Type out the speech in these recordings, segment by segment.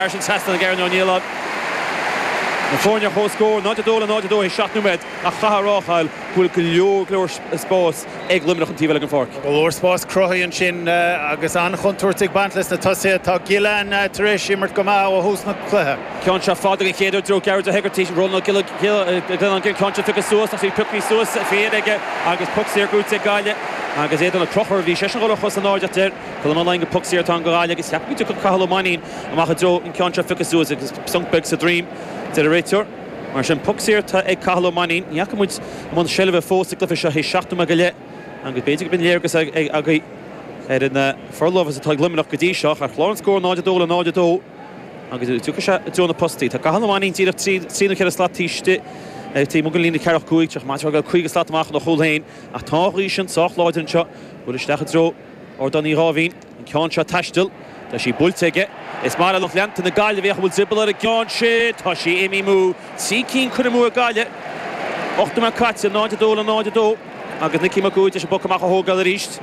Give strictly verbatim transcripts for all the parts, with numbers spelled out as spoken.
Arshon Saston Garen O'Neill. Fornia ho score not a dole not a do shot no med a chaharachal will glio glor spos eg limnach an tível fork glor spos crohi an sin agus an chunturtig bantles na tosia tá Gillan Trish immert goma o hús na clehe Concha father a chéidir dro Garrett a Hegarty Ronald Gill Gill an gin Concha took a source as he took me source féige agus puck sér gut sé gaile agus éidir an trochar bhí sesin go chus an áide tir go an line puck sér tan gaile agus happy to Kahalomanin amach dro in Concha took a source agus sunk big a dream to the Rachel mar sin puck sér ta ag Kahalomanin Yakamut mon shelve fósig glyfa se hé seachtum a gaile agus beidir bin léirgus ag ag er in forlov as a tag limnach godí seach a chlán score náide dó a náide dó agus tu se dúna postí tá Kahalomanin tíad sína ceir slá tíiste tí mogin lína ceach cuaig teach má go chuig slá amach na chulhéin a táí sin soch láidir seo bud istecha dro or doní ráhín an cean se taistil tá sí bulteige is mar noch leant na gaile bhíh bhfuil zibal ar a cean sé tá sí imi mú sí cín chuna mú a gaile ochta me caite náide dó a náide dó agus nicí mar gúid is a boc amach a hógal a ríist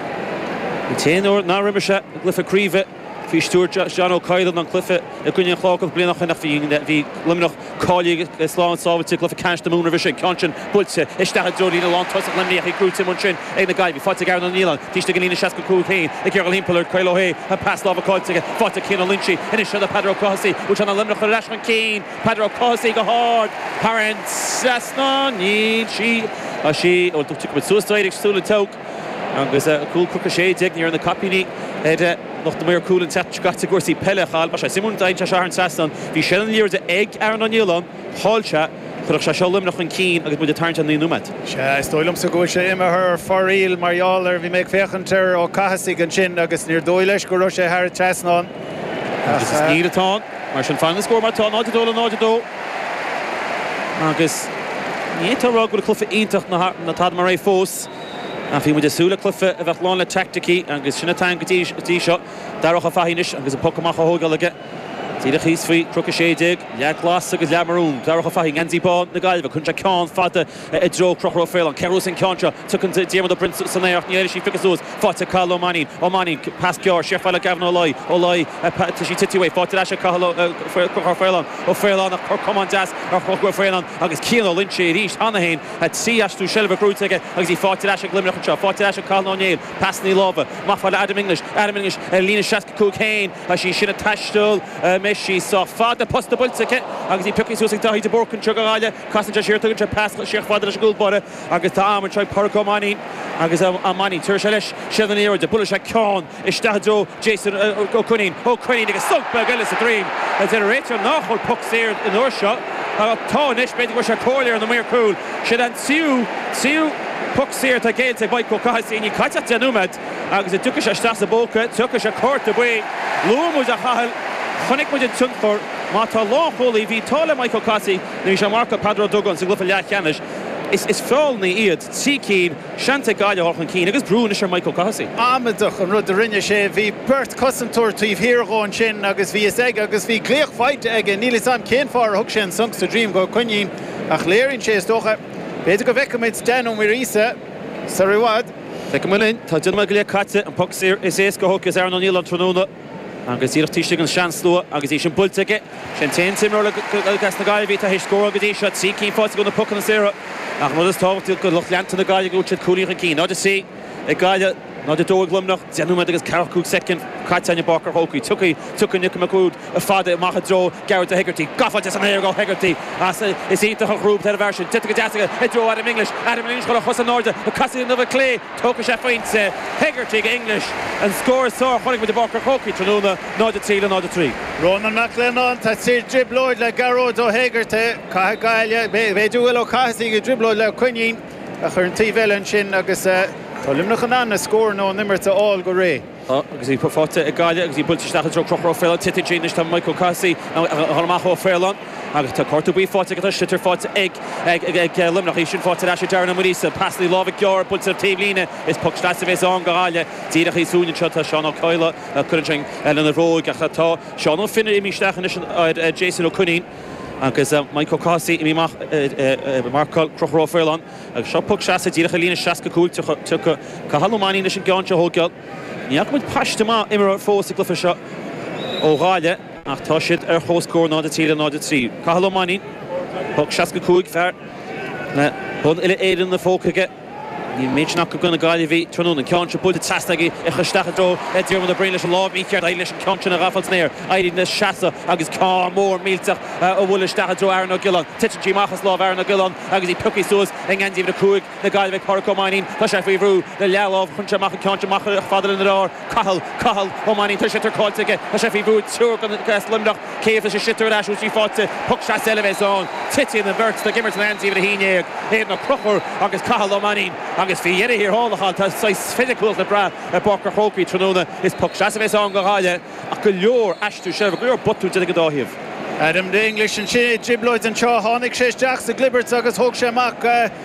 i téanúir ná rimmer se glyfa críomh Fí stúr John O'Kyle an cliffe a gúine chlágad blianach nach bhí bhí limnach cálaí slán sábhailtí glyfa canst na múna bhí sé canchin builte isteach dúí na lán tosa limní a cruúte mun sin ag na gaiid bhí fáte gar an nílan tíiste go lína seaca cúd chéin ag gur límpalir Kyle O'Hay a pass lábh cáilte fáte cín Lynchí ina se a Pedro Cossi ús an limnach a leis an cín Pedro Cossi go hard Parent Cessna ní sí a sí ó tu go suastáidir súla tóg agus a cool cook a sé dig near na capini ed noch the more cool and set category pelle hal ba Simon dain Sharon Sasson vi shellen year the egg Aaron O'Neill holcha chuch se selim noch an cín agus bud a tarint an ní numad. Se stoilm sa go sé imime her foril Marialler vi méid fechanter ó cahasig an sin agus níor dóileis go ro sé har trasná. Agus is ní atá mar sin fan score mar tá náide dó náide dó. Agus ní tá rá go clufa ítach na na tad mar é fós. A fi mu de súla clufa a bheith lána tacticí agus sinna tan gotí seo darach a fahinis agus a pocamach a hógalige. Tíidir chís faoi crucha sé dig, lead glas agus lead marún, darach a fahi ganzíbá na gailbh chunta ceán fada i dro crochar ó félan, Cerús in Concha tuchan déimad a brint san éach ní éidir sí ficas ús, fáte Cathal O'Manning, O'Manning pas ceár, sé fáile gafn ó lai, ó lai tá sí titiúé, fáte leis a Cathal crochar félan, ó félan a chumandas ar chochar félan agus cían ó Lynchí ríist anna hain a tí asú selva grúteige agus í fáte leis a glimnach an seo, fáte leis a Cathal O'Neill, pas ní lábha, má fáile Adam English, Adam English lína seaca cúg hain a sí sinna taistil she saw fada posta bultike agus í puki súsig dahi de borkin chugaile Cassandra shear tugan pass sheach fada a gúl bore agus tá am try Parco O'Manning agus a Manning Turshalish seven euro de bullish a con is stado Jason O'Cunning O'Cunning agus sunk bag Ellis a dream as a rater nach hol puck there in our shot a tá nish beidir go se cóir an the mere cool she dan siu siu puck sér tá géilte Michael Cahasí ní caite denúmad agus a tucha se stas a bóca tucha se cort a buí lúmú a chahal chonig muid tunfor má tá láholaí bhí tála Michael Cahasí ní sé marca Pedro Duggan sa glufa leach cheannis is is fáil ní iad tí cín seanta gaile hochan cín agus brún is Michael Cahasí. Amadach an rud a rinne sé bhí Bert Cosentúir tíomh hiargáin sin agus bhí is ag agus bhí cléoch fáite ag nílas am cén fár thug sin sunk sa dream go chuinín ach léirinn sé is dócha beidir go bheicimiid denú mi rísa sa riwad. Feicimilinn tá duna go le caite an puck sér is éas go thug is Aaron O'Neill an tróna agus íoch tíiste an seans lua agus í sin bulteige sin ten timir le gas na gaile bhí tá his scór go dtí seo tí cín fáte go na puck an séra ach mu is táhachtí go loch leanta na gaile go siad cúlíoch an cín náidir sí i gaile náidir dó glumnach deanúmad agus cearach cúg second caite Barker Hockey tucaí tuca Nick McCood a fada macha dro Garrett a Hegarty gafaide san éir go Hegarty as is ítach a grúp tar a version titcha deasaga i dro Adam English Adam English go a chus an náide a casí na bh clé tucha sé faointe Hegarty English and score sá chonig with the Barker Hockey tróna náide tí le náide trí. Ronan McLennan tá sé driblóid le Garrett ó Hegarty cai gaile beidir bhfuil ó Cahasí go driblóid le Cuinín a chur an tíhheilin sin agus tá limnach an anna scór nó nimmer tá áil go ré. Agus í fáte a gaile agus í bulteach dro crochar ó félan tití Janish tá Michael Cahasí harmach ó félan agus tá cortú bhí fáte go sitar fáte ag ag limnach í sin fáte leis dearna Marisa passlí lábh gear bulte tíblíne is puck stas bheits an gaile tíach í súne seo tá Sean O'Coyle a chuing eile na róg a tá Sean O'Finner i místechan Jason O'Cunning agus Michael Cahasí i míach Marcal crochar ó félan agus seo puck seasa tíach lína seaca cúil tucha Cathal O'Manning is an gáinte hógeal Níach muid paiste má imar fós i glufa seo ó gáile ach tá siad ar chóscór náda tíle náda trí. Cathal O'Mahony, puck seasca cúig fear. Na bun ile éidir na fócaige. Ní méid nach go gona gáile bhí trúna ceann se búlta teastaí i chuisteach dó é dtíir man brin leis an láb íceart é leis an ceann na rafalsnéir airí na seasa agus cá mór mílteach ó bhfuil isteach dó Aaron O'Gillan titan tí machas láb Aaron O'Gillan agus í pucaí suas ag gendíh na cúig na gáile bheith Pádraig O'Mahony tá sé faoi bhrú le lealáh chun seach ceann seach fadal in rá Cathal Cathal O'Mahony tá sé tar cáilte tá sé faoi bhrú túr gan gas limdach céh sé sitar eisiú sí fáte puc se elevéán tití na bhirt na gimmert na gendíh na híineag éad na prochor agus Cathal O'Mahony agus fi yere hier hall hall tá sais physical na bra a Barker Hockey trúna is puc seasamh an go háile a go leor eistú sé go leor botú de go dáhíomh. Adam the English and sin dribloids an seo tháinig sé Jacks the Glibbert agus thug sé amach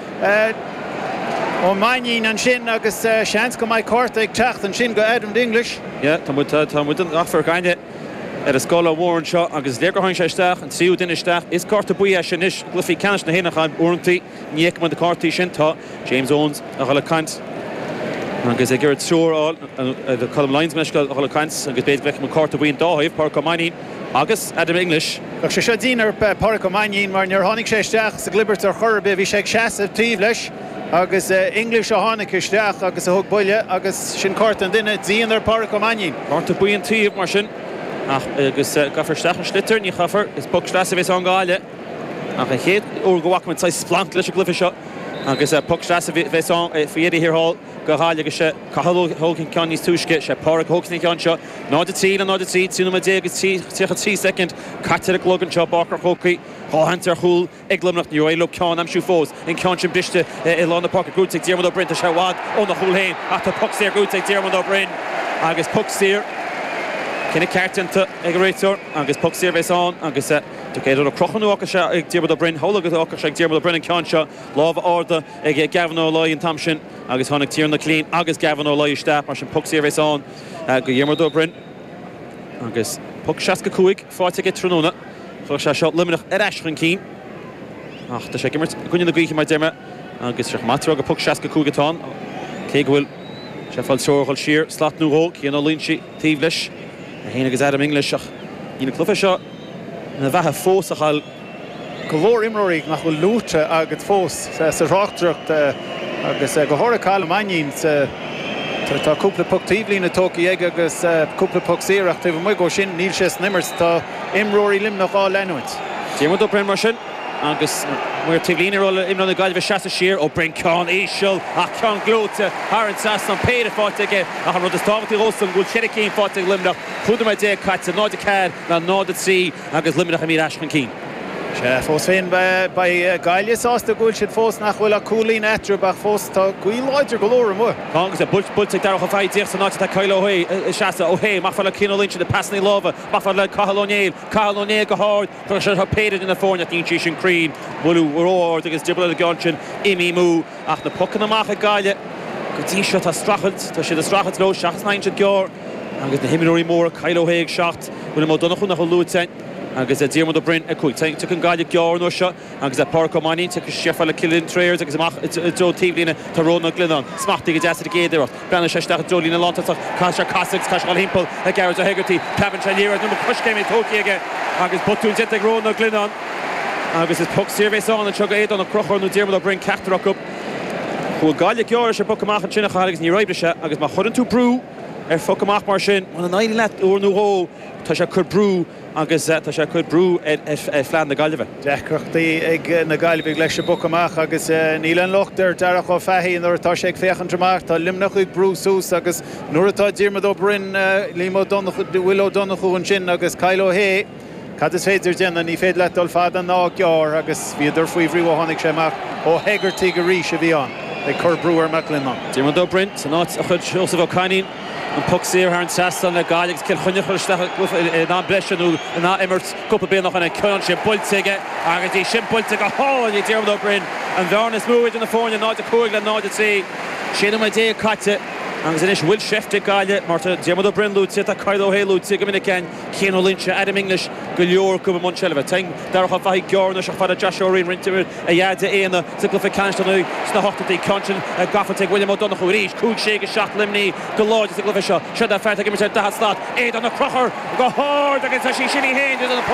O'Mahony an sin agus seans go maiid cárta ag teacht an sin go Adam the English. Ja, tá mu tá mu an afar gainde ar a scóla Warren seo agus léir go hain sé isteach an tríú duine isteach is cárta buí sin is glufií canis na héanachaim uaireantaí níic man de cártaí sin tá James Owens a chola cant agus ag gur trúráil de colm lines meiscail a chola cant agus béad bheith man cárta buí an dáthíomh Pádraig O'Mahony agus Adam English. Ag sé seo dínar Pádraig O'Mahony mar níor tháinig sé isteach sa Glibbert ar chorbe bhí sé seasamh tíomh leis agus English a tháinig isteach agus a thug buile agus sin cárta an duine díonar Pádraig O'Mahony. Cárta buí an tíomh mar sin ach agus gafar steach an slitter ní chafar is puc strasa bheith an gáile ach a chéad ó go bhac man sais splant leis a glufa seo agus puc strasa bheith an fiéidir hir hall go háile agus sé Cathal Hogan ceann níos túisce sé Pádraig Hogan ceann seo náda tí a náda tí túna dé agus tícha tí second catar a glogan seo Barker Hockey háhantar chúl ag glumnach ní roiile ceann am siú fós in ceann sin biste i lána Pádraig gúteigh Diarmuid Ó Brinn a sé bhád ó na chúl héin ach tá puc sér gúteigh Diarmuid Ó Brinn agus puc sér Kinne cartanta ag réitor agus puc sér bheith an agus do céidir a crochanú agus se ag Diarmuid Ó Brinn hóla agus agus ag Diarmuid Ó Brinn an ceann seo lábh áda ag Gavin O'Loy an tam sin agus tháinig tír na clín agus Gavin O'Loy isteach mar sin puc sér bheith an go Diarmuid Ó Brinn agus puc seasca cúig fáilte ag trúna chu se seo liminach ar eiscin cín ach tá sé gimmert gunne na gcuiche mar deime agus se matra go puc seasca cúig atá cé go bhfuil se fáil seoiril siar slatnú ó cían ó línsi tíomh leis a héana agus Adam English ach í na clufa seo na bheitthe fós a chail go bhór imróí nach bhfuil lúte agus fós sa ráchtdrucht agus go thóra Cathal O'Mahony tá cúpla puc tíomhlín na tócaí ag agus cúpla puc séireach taobh mu go sin níl sé nimmers tá imróí lim nach á leanúint. Diarmuid Ó Brinn mar sin agus muir tíomhlín ar imrán na gaiileh seasa siar ó Brinn ceann éisiil ach ceann glóte ar an sas an péad fáte ige ach an rud is táhachtí rósam gúil chead cín fáte limnach chuúda mai dé caite náda céad na náda trí agus limnach a mí eiscin cín. Se fós féin ba gaiile sásta gúil siad fós nach bhfuil a cúlín etre bach fós tá ghuiiláidir go leor amú. Agus a bult bult dar a fáid díoch san náte tá Cathal O'Hay seasa ó hé mach fáil le cín línse de pasnaí lábha mach fáil le Cathal O'Néil Cathal O'Néil go háir chu sé tá péidir in na fórne tín tí sin crín bhfuilú róir agus dibble a gáin sin imí mú ach na pucan amach a gaiile go dtí seo tá strachad tá siad a strachad ló seachas nain siad gear agus na himiúí mór Cathal O'Hay ag seacht bhfuil mó donna chun nach lútein agus a Diarmuid Ó Brinn a chuig tu an gaiile gear nó seo agus a Pádraig O'Mahony tu sefa le cilín tréir agus amach dó tíomhlína tá róna glinán smachtaí go deasa a géidir brena séisteach dólína látaach cá se cásaigh cá gáil himpeil a Garrett Ó Hegarty Kevin Chalíra nó chuiscéim tócaí aige agus botún jet ag róna glinán agus is puc sirvéis an an tuga éad an crochar nó Diarmuid Ó Brinn ceachtarach up chuil gaiile gear sé puc amach an sinna agus ní roibre se agus má chudann tú brú ar fuc amach mar sin man an éile leat úr nó hó tá sé chur brú agus tá sé chud brú ar phlean na gaiileh. Deachreachtaí ag na gaiileh leis buc amach agus níl an lochtar dearach ó feithí nuair tá sé ag féchan tramach tá limnach chuig brú sús agus nuair atá Diarmuid Ó Brinn límó bhfuil ó donna chuún sin agus Cathal O'Hay cad is féidir déanana ní féad le dul fad an ná gear agus bhíidir faoi bhrí ó tháinig sé amach ó Hegarty go ríis a bhí an ag chur brú ar Maclinán. Diarmuid Ó Brinn san áit a chud Joseph O'Connell an puc sér ar an sastan le gáilegus cin chuine chuisteach ná bleiseanú ná immert cúpla bliain nach an ceann sin builteige agus dtí sin builte go háil i Diarmuid Ó Brinn an bhearnas múid in na fórne náid a cúig le náid a trí sin mai dé caite agus inis bhfuil sefte gáile marta Diarmuid O'Brien lúte a Carlo Hay lúte go minic ceann Cian Lynch Adam English go leor go man seilefa tein darcha fahi gearna se fada Joshua O'Reilly rintimir a iade éana sa glufa canstanú sna hochtatí Conchin a gafatig William O'Donoghue chuiríis cúg sé go seach limní go láid sa glufa seo se a ferta gimir da slot éad an na crochar go hard agus a sí sinní héin